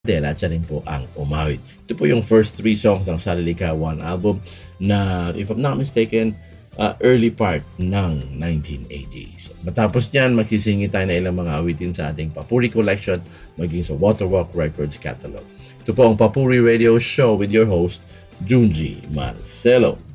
Dela, siya rin po ang umawit. Ito po yung first 3 songs ng Salilika One album na, if I'm not mistaken, early part ng 1980s. Matapos niyan, magsisingi tayo na ilang mga awitin sa ating Papuri Collection maging sa Waterwalk Records catalog. Ito po ang Papuri Radio Show with your host, Junji Marcelo.